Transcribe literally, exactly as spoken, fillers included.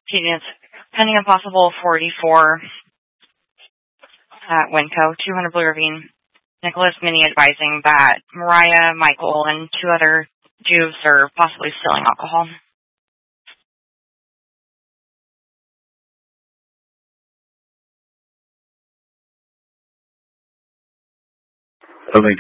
Pending pending a possible forty-four at Winco, two hundred Blue Ravine. Nicholas Minnie advising that Mariah, Michael, and two other Jews are possibly stealing alcohol. Building